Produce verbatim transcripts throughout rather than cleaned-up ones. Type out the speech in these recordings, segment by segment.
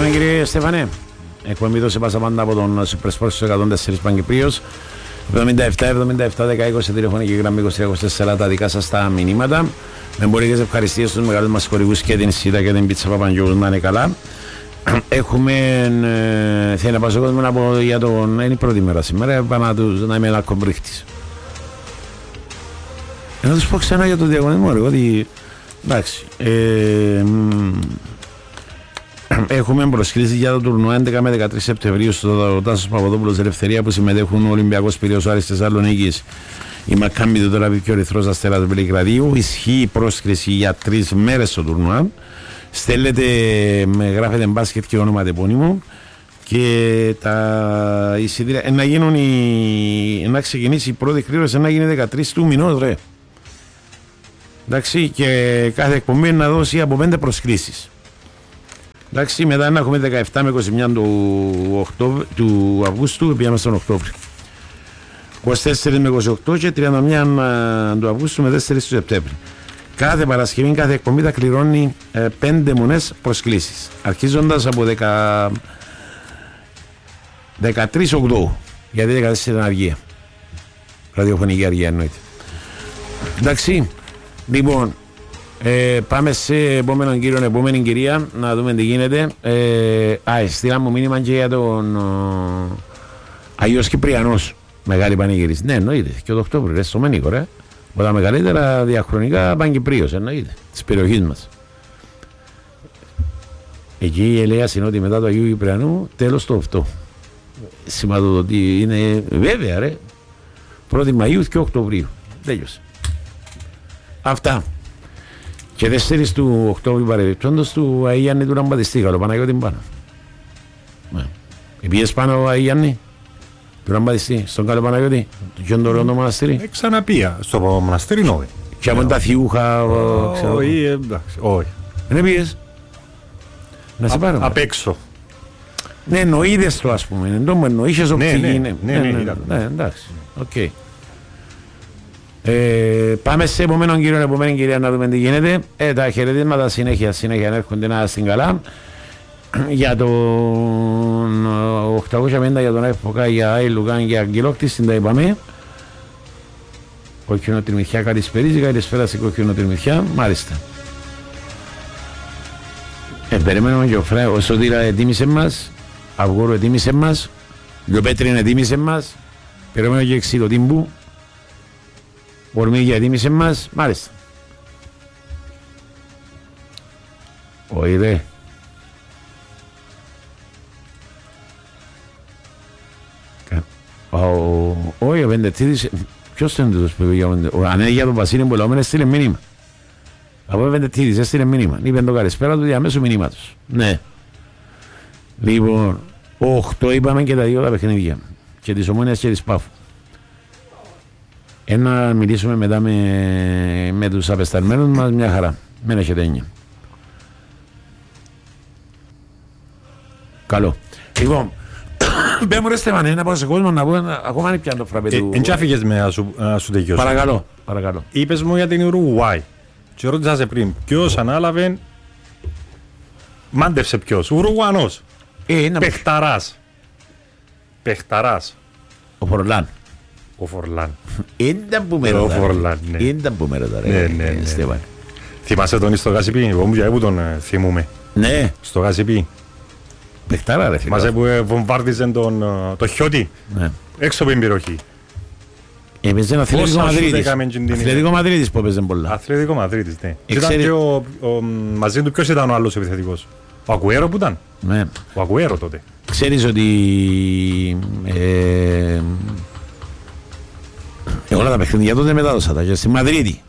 Συνεχίζουμε κύριε Στέφανε. Εκπομπή το σε πάσα πάντα από τον Super Sports εκατόν τέσσερα Παγκυπρίος. εβδομήντα επτά εβδομήντα επτά δέκα είκοσι τηλεφωνική γραμμή είκοσι τρία είκοσι τέσσερα τα δικά σας τα μηνύματα. Με μπορείτε να ευχαριστήσω στους μεγάλους μας χορηγούς και την Σίτα και την Πίτσα Παπαγγιώου να είναι καλά. Έχουμε, ε, θέλει να πάω στον κόσμο να πω για τον, είναι η πρώτη μέρα σήμερα, να, τους, να είμαι ένα κομπρίχτης. Να τους πω ξανά για τον διαγωνισμό, ρε, ότι εντάξει, ε, έχουμε προσκλήσει για το τουρνουά έντεκα με δεκατρείς Σεπτεμβρίου στο Τάσος Παπαδόπουλος Ελευθερία που συμμετέχουν ο Ολυμπιακός Πειραιώς Άρης Θεσσαλονίκης, η Μακάμπη του Τελαβίβ και ο Ερυθρός Αστέρας Βελιγραδίου. Ισχύει η πρόσκληση για τρεις μέρες στο τουρνουά. Στέλνετε, με γράφετε μπάσκετ και όνομα τεπώνυμο και τα εισιτήρια να γίνουν οι, να ξεκινήσει η πρώτη κλήρωση να γίνει δεκατρείς του μηνός, ρε. Εντάξει, και κάθε εκπομπή να δώσει από πέντε προσκλήσεις. Εντάξει, μετά να έχουμε δεκαεπτά με είκοσι ένα του, Οκτώβρη, του Αυγούστου, πήγαμε στον Οκτώβριο. είκοσι τέσσερα με είκοσι οκτώ και τριάντα μία του Αυγούστου με τέσσερα του Σεπτέμβρη. Κάθε Παρασκευή, κάθε εκπομπή θα κληρώνει ε, πέντε μονές προσκλήσεις. Αρχίζοντας από δεκατρείς Οκτώβρου, γιατί δεκατέσσερα ήταν αργία. Ραδιοφωνική αργία εννοείται. Εντάξει, λοιπόν, ε, πάμε σε επόμενον κύριο, επόμενη κυρία, να δούμε τι γίνεται. Ε, α, στείλα μου μήνυμα και για τον ο, Αγίος Κυπριανός, μεγάλη πανηγυρίση. Ναι, εννοείται, και το Οκτώβριο, ρε, στο Μένικο, ρε. Από τα μεγαλύτερα διαχρονικά Παγκυπρίος, εννοείται, της περιοχής μας. Εκεί η ελέα είναι ότι μετά το Αγίου Κυπριανού, τέλος το αυτό. Σηματοδοτεί, είναι βέβαια, ρε. πρώτη Μαΐου και Οκτωβρίου. Τέλειωσε. Αυτά. Και τέσσερις του Οκτώβριου παρεμπιπτόντος του Αγιάννη του Ραμπατιστή, καλό Παναγιώτη πάνω. Ναι. Επίες πάνω ο Αγιάννη του Ραμπατιστή, στον καλό Παναγιώτη, του Γιόντορο το μοναστήρι. Ε, ξαναπία στο μοναστήρι νόβε. Και από τα θιούχα, όχι, εντάξει, όχι. Δεν επίες. Να σε πάρω. Απ' έξω. Ναι, εννοείδες το ας πούμε, εν τόμο εννοείσες οπτική. Ναι, ναι, ναι, ναι, εντάξει, οκ. Ε, πάμε σε επόμενον κύριο, επόμενη κυρία να δούμε τι γίνεται. Ε, τα χαιρετίσματα συνέχεια, συνέχεια έρχονται να στην καλά. Για τον οκτακόσια πενήντα για τον ΕΦΟΚΑ, για Άι Λουκάν και Αγγελόκτης, τα είπαμε. Κοκκινοτριμιχιά καλησπερίζει, καλησπέρα στην κοκκινοτριμιχιά, μάλιστα. Ε, περιμένουμε και ο Φρέ, ο Σωτήρα ετοίμησε μας, Αυγόρο ετοίμησε μας, ο Πέτριν ετοίμησε μας, περιμένουμε και Εξιλοτύμπου. Ορμίγια ετοίμησε μας, μάλιστα. Όχι ρε. Όχι, ο Βεντετίδης, ποιος είναι τους που πήγαμε, αν είναι για τον Βασίλη Μπολαόμενο, έστειλε μήνυμα. Από ο Βεντετίδης έστειλε μήνυμα, είπε το καλησπέρα του διαμέσου μηνύματος. Ναι. Λοιπόν, οκτώ είπαμε και τα δύο τα παιχνίδια, και της Ομόνοιας και της Πάφου. Ένα μιλήσουμε μετά με, με τους απεσταλμένους μας, μια χαρά. Μην έχετε έννοια. Καλό. Λοιπόν, μπε μου ρε Στεφανέ, να πάω σε κόσμο να πω, ακόμα αν πιάνω το φραπέ του. Εν κι άφηγες με να σου, σου τελειώσω. Παρακαλώ, παρακαλώ. Είπες μου για την Ουρουγουάη. Και ρώτησα σε πριν, ποιος ανάλαβε, μάντευσε ποιος. Ουρουγουανός. Ε, Πεχταράς. Πεχταράς. Ο Φορλάν. Ο Φορλάν. Ήταν που με ρωτά. Ο Φορλάν, ναι. Ήταν που με ρωτά, ναι, ναι, ναι. Στέφαν. Θυμάσαι τον στο Γασιπί, εγώ μου που τον θυμούμε. Ναι. Στο Γασιπί. Πεχτάρα ρε φίλε. Θυμάσαι που βομβάρδιζε τον το Χιώτη. Ναι. Έξω από την περιοχή. Έπαιζε ένα Αθλητικό Μαδρίτης. Αθλητικό Μαδρίτης που έπαιζε πολλά. Αθλητικό Μαδρίτης, ναι. Ήταν και ο, ο, μαζί του ποιος ήταν ο άλλος επιθετικός. Ο Ακουέρο που ήταν. Ναι. Ο Ακουέρο τότε. Ξέρεις ότι ε, όλα τα παιχνίδια τότε μετάδοσα τα και στη Μαδρίτη.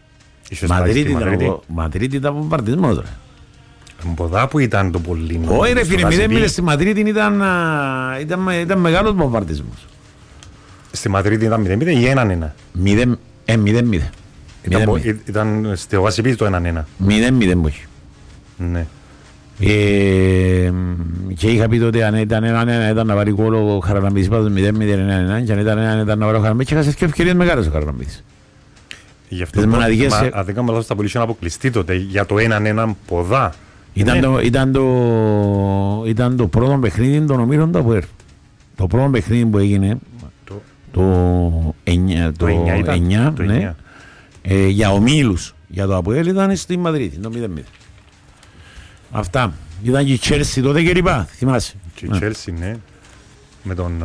Μαδρίτη ήταν βομβαρδισμό τώρα. Ποδά που ήταν το πολύ. Όχι ρε φίλε, μηδέν μήνες στη Μαδρίτη ήταν, ήταν, ήταν μεγάλος βομβαρδισμός. Στη Μαδρίτη ήταν μηδέν μηδέν ή έναν ένα. μηδέν μηδέν. Ήταν στο Γασιπί το έναν ένα. μηδέν μηδέν όχι. Ναι. Ε, και είχα πει τότε αν ήταν έναν ένα ήταν να πάρει κόλλο ο Χαραλαμπίδης πάντως μηδέν μηδέν ένα ένα και αν ήταν έναν ήταν να πάρει ο Χαραλαμπίδης και είχα και ευκαιρίες μεγάλες ο Χαραλαμπίδης. Γι' αυτό αν δεν κάνω λάθος τα πολύ είχε αποκλειστεί τότε για το έναν έναν ποδά. Ήταν το, ήταν το, ήταν το πρώτο παιχνίδι των ομίλων του ΑΠΟΕΛ. Το πρώτο παιχνίδι που έγινε το, το εννιά, το εννιά, εννιά, το ναι, εννιά. Ε, για ομίλους για το ΑΠΟΕΛ ήταν στη Μαδρίτη, το μηδέν μηδέν. Αυτά. Ήταν και η Chelsea τότε και λοιπά, θυμάσαι. Και η Chelsea, ναι. Με τον...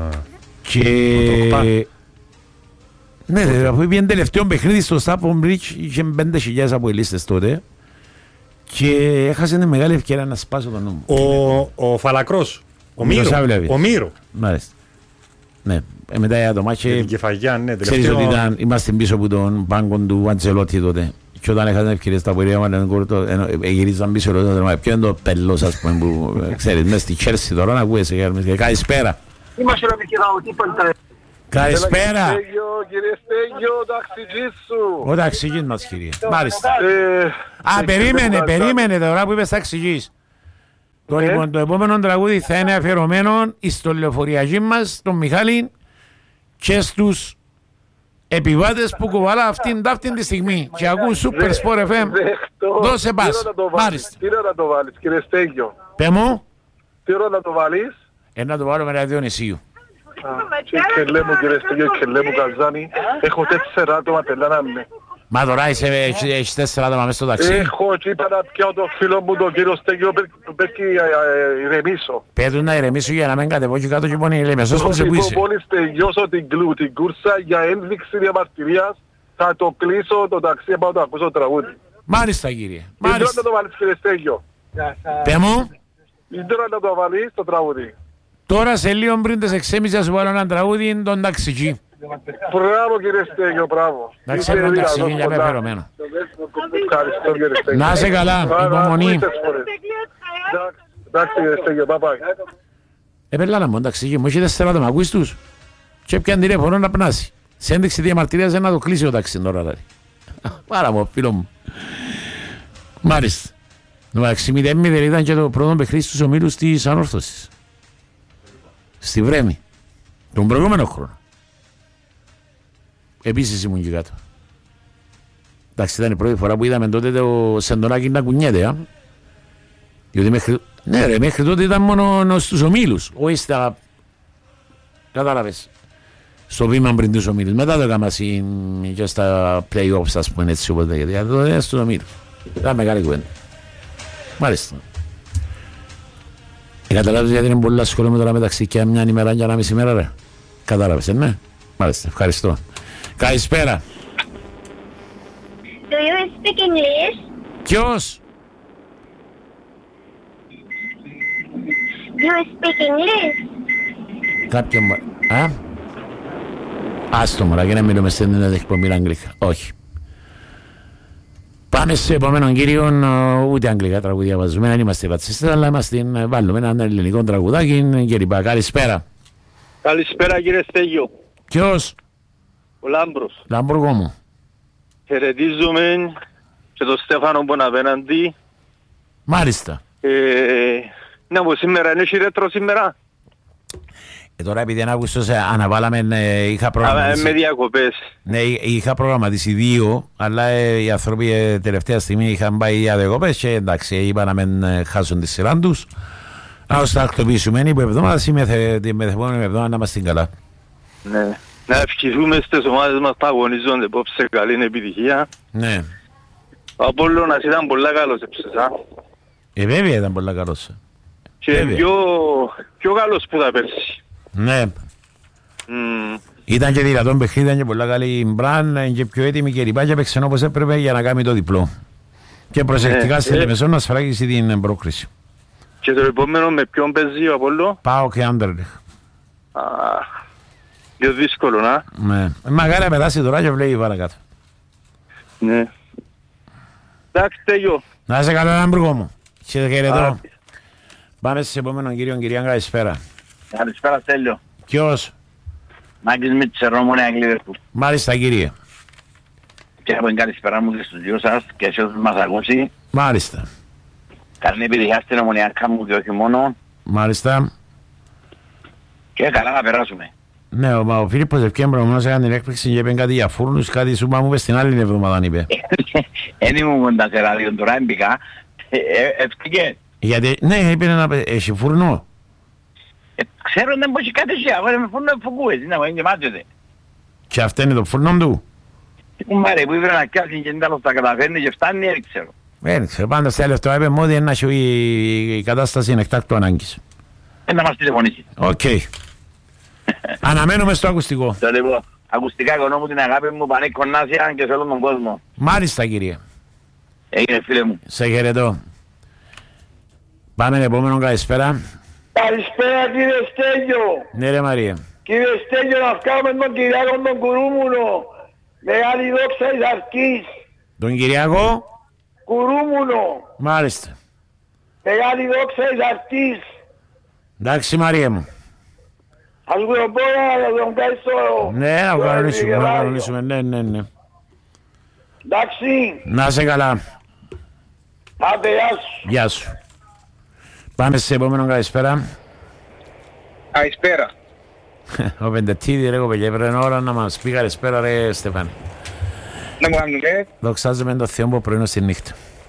Και... Ναι, αφού πήγαινε τελευταίο παιχνίδι στο Stamford Bridge, είχε πέντε χιλιάδες αποελίστες τότε και έχασε μια μεγάλη ευκαιρία να σπάσει τον νόμο. Ο, ο Φαλακρός, ο Μύρο, ο Μύρο. Μάλιστα. Ναι, ε, μετά για το μάτσο, την κεφαγιά, ναι, τελευταίο... Ξέρεις ότι ήταν, είμαστε πίσω από τον πάγκο του Αντζελότη τότε και όταν έχασαν ευκαιρίες στα πορεία γυρίζαν πίσω ρωτώντας ποιο είναι το πελός, ας πούμε, που ξέρεις, μέσα στη Chelsea τώρα να ακούεσαι. Καλησπέρα. Είμαστε να μικρά τίποτα. Καλησπέρα. Κύριε Στέγιο, ο ταξιτζής σου. Ο ταξιτζής μας, κύριε. Μάλιστα. Α, περίμενε, περίμενε τώρα που είπες ταξιτζής. Το, λοιπόν, το επόμενο τραγούδι θα είναι αφιερωμένο στο λεωφοριακή μας, τον Μιχάλη, και στους επιβάτες που κουβαλά αυτήν ταύτην τη στιγμή και ακούν Super Sport εφ εμ. Δώσε πας. Μάλιστα. Τι ώρα να το βάλεις, κύριε Στέγιο? Πέ μου. Τι ώρα να το βάλεις? Ε, να το βάλω με ραδιονισίου. Και λέω μου, κύριε Στέγιο, και λέω μου Καζάνη, έχω τέσσερα άτομα πελάναμε. Μα τώρα έχεις τέσσερα άτομα μέσα στο ταξί. Έχω και είπα να πιάω τον φίλο μου τον κύριο Στέγιο, πες και ηρεμήσω. Πέτουν να ηρεμήσω για να μην κατεβώ και κάτω και πόνοι η Λεμεσός που σε που είσαι. Μόλις τελειώσω την κούρσα για ένδειξη διαμαρτυρίας, θα το κλείσω το ταξί να πάω να ακούσω το τραγούδι. Μάλιστα, κύριε. Μάλιστα. Δεν να το βάλεις, κύριε Στέγιο. Πέ μου. Δεν να το βάλεις το τραγούδι. Τώρα σε λίγο πριν τις έξι και μισή θα σου βάλω ένα τραγούδι τον ταξιτζή. Μπράβο, κύριε Στέγιο, μπράβο. Εντάξει, έχω τον ταξιτζή για πεφερωμένο. Ευχαριστώ, κύριε Στέγιο. Να είσαι καλά, υπομονή. Εντάξει, κύριε Στέγιο, bye bye. Επελάνα μου, ταξιτζή μου, έχει τέσσερα άτομα, ακούεις τους. Και έπιαν τηλέφωνο να πνάσει. Σε ένδειξη διαμαρτυρίας να το κλείσει ο ταξιτζή τώρα. Πάρα μου, φίλο μου. Μάλιστα. Εντάξει, μηδέν μηδέν ήταν και το πρώτο παιχνίδι στους ομίλους της Ανόρθωσης. Στη Βρέμη, τον προηγούμενο χρόνο. Επίσης ήμουν και κάτω. Εντάξει, ήταν η πρώτη φορά που είδαμε τότε το Σεντονάκι να κουνιέται, α. Διότι μέχρι... Ναι ρε, μέχρι τότε ήταν μόνο στους ομίλους, όχι στα... Κατάλαβες. Στο βήμα πριν τους ομίλους. Μετά το έκανα και στα play-offs, ας πούμε, έτσι όποτε. Γιατί τότε ήταν στους ομίλους. Ήταν μεγάλη κουβέντα. Μάλιστα. Καταλάβεις γιατί είναι πολύ ασχολούμαι τώρα μεταξύ και μια ημέρα και ένα μισή μέρα, ρε. Κατάλαβες, ε, ναι. Μάλιστα, ευχαριστώ. Καλησπέρα. Do you speak English? Ποιος? Do you speak English? Κάποιον... Α? Άστο μωρά, και να μιλούμε στην εκπομπή αγγλικά. Όχι. Πάμε σε επόμενον κύριο, ούτε αγγλικά τραγουδία βάζουμε, δεν είμαστε ρατσιστές, αλλά είμαστε, βάλουμε έναν ελληνικό τραγουδάκι και λοιπά. Καλησπέρα. Καλησπέρα, κύριε Στέγιο. Ποιος? Ο Λάμπρος. Λάμπουργο μου. Χαιρετίζουμε και τον Στέφανο που είναι απέναντι. Μάλιστα. Ε, ναι, από σήμερα, είναι ρέτρο σήμερα. Ε, τώρα επειδή είναι Αύγουστος αναβάλαμε, ε, είχα προγραμματίσει... Με διακοπές. Ναι, είχα προγραμματίσει δύο, αλλά ε, οι άνθρωποι ε, τελευταία στιγμή είχαν πάει για διακοπές και εντάξει, είπα να μην ε, χάσουν τη σειρά τους. Να τα ακτοποιήσουμε υπό εβδομάδα ή την μεθεπόμενη εβδομάδα να είμαστε καλά. Ναι. Να ευχηθούμε στις ομάδες μας που αγωνίζονται υπόψε καλή επιτυχία. Ναι. Ο Απόλλωνας ήταν πολλά καλός έψεσα. Ε, βέβαια ήταν πολλά καλός. Και πιο, πιο καλός που τα πέρσι. Ναι. Mm. Ήταν και δυνατόν παιχνίδι, ήταν και πολλά καλή μπραν και πιο έτοιμη και λοιπά και παίξαν όπως έπρεπε για να κάνει το διπλό. Και προσεκτικά ε, στη Λεμεσόν να σφράγγισει την πρόκριση. Και το επόμενο με ποιον παίζει ο Απόλλω? Πάω και Άντερλεχ. Α, πιο δύσκολο, να. Ναι. Μακάρι να περάσει τώρα και βλέπει παρακάτω. Ναι. Εντάξει, Στέγιο. Να είσαι καλά, Λάμπουργο μου. Σε χαιρετώ. Πάμε σε επόμενον κύριο, κυρία, καλησπέρα. Καλησπέρα, Στέλιο. Ποιος? Μάγκης Μητσερό, Μονέα Λίβερπουλ. Μάλιστα, κύριε. Και από την καλησπέρα μου και στους δυο σας και σε όσους μας ακούσει. Μάλιστα. Καλή επιτυχία στην ομονιακά μου και όχι μόνο. Μάλιστα. Και καλά να περάσουμε. Ναι, ο, ο Φίλιππος ευκαιρία προηγουμένως έκανε την έκπληξη και είπε κάτι για φούρνους, κάτι σου μου είπε στην άλλη εβδομάδα, αν είπε. Εν ήμουν κοντά σε ράδιο τώρα, έμπηκα. Ευκαιρία. Γιατί, ναι, είπε να έχει φουρνό. Ε, ξέρω δεν μπορεί κάτι εσύ, αγόρε με φούρνο φουκούες, είναι να γεμάτιοτε. Και αυτό είναι το φουρνό του. Τι κουμπάρε που είπε να πιάσει και τέλος τα καταφέρνει και φτάνει, δεν ξέρω. Δεν ξέρω, πάντα στα τελευταία είπε μου ότι είναι η κατάσταση είναι εκτάκτου ανάγκης. Ε, να μας τηλεφωνήσει. Οκ. Αναμένουμε στο ακουστικό. Το λοιπόν, ακουστικά οικονόμου την αγάπη μου, πανέκκονάσια και σε όλον τον κόσμο. Μάλιστα κύριε. Έγινε φίλε μου. Σε χαιρετώ. Πάμε επόμενο καλησπέρα. Καλησπέρα κύριε Στέλιο. Ναι ρε Μαρία. Κύριε Στέλιο, να βγάλουμε τον Κυριάκο τον Κουρουμούνο. Μεγάλη δόξα εις αρκής. Τον Κυριάκο. Κουρουμούνο. Μάλιστα. Μεγάλη δόξα εις αρκής. Εντάξει Μαρία μου. Ας μου τον πω να τον κάνεις στο... Ναι, να κανονίσουμε, να κανονίσουμε, ναι, ναι, ναι. Εντάξει. Να σε καλά. Άντε, γεια σου. Γεια σου. Πάμε σε επόμενο καλησπέρα. Καλησπέρα. Ο Πεντετίδη ρε κοπέλια, πρέπει ώρα να μας πει καλησπέρα ρε Στεφάνη. Να μου κάνουμε. Δοξάζουμε τον Θεό που πρωινό στη νύχτα.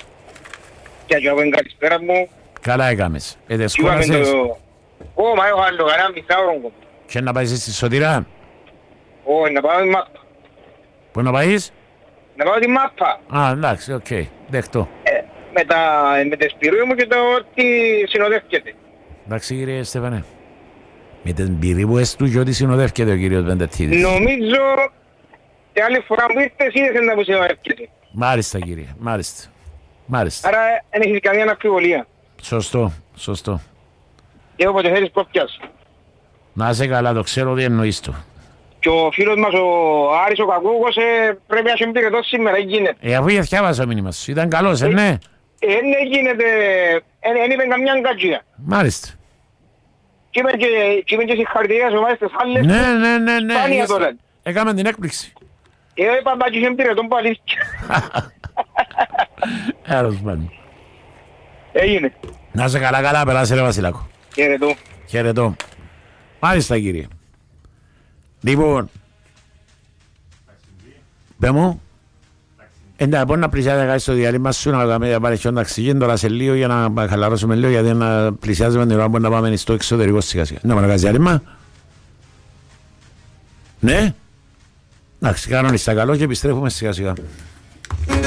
Και εγώ είναι καλησπέρα μου. Καλά έκαμες. Ε, σκόλασες. Ω, μα έχω άλλο κανένα μισάωρο. Και να πάεις στη Σωτηρά. Ω, να πάω τη μάπα. Πού να πάεις? Να πάω τη μάπα. Α, εντάξει, οκ. Δεχτώ. Με τα με τα σπυρούια μου και το ότι συνοδεύκεται. Εντάξει κύριε Στεφανέ. Με την πυρήβουες του και ότι συνοδεύκεται ο κύριος Πεντετίδης. Νομίζω και άλλη φορά που ήρθες είδες να μου συνοδεύκεται. Μάλιστα κύριε, μάλιστα. Μάλιστα. Άρα δεν έχεις καμία αμφιβολία. Σωστό, σωστό. Και όποτε θέλεις προπιάς. Να είσαι καλά, το ξέρω ότι εννοείς το. Και ο φίλος μας ο Άρης ο Κακούγος ε, πρέπει να έχει πυρετό σήμερα, δεν γίνεται. Ε, αφού διαβάσα το μήνυμα σου, ήταν καλός, ε, ναι. Ε, δεν γίνεται, δεν είπε καμιά γκατζία. Μάλιστα. Και είπε και, και, και συγχαρητήρια σε ομάδες τις άλλες. Ναι, ναι, ναι, ναι. Σπάνια το λένε. Έκαμε την έκπληξη. Ε, είπα να είχε πυρετό πάλι. Έρωσμένο. Έγινε. Να είσαι καλά, καλά, περάσε ρε Βασιλάκο. Χαιρετώ. Χαιρετώ. Μάλιστα κύριε. Λοιπόν, πέ μου, εντάξει, μπορεί να πλησιάζει κάτι στο διάλειμμα σου, να πάρει και ταξίγεν τώρα σε λίγο για να χαλαρώσουμε λίγο, γιατί να πλησιάζουμε την ώρα που να πάμε στο εξωτερικό σιγά σιγά. Να κάνεις διάλειμμα. Ναι. Εντάξει, κανονιστά καλό και επιστρέφουμε σιγά σιγά.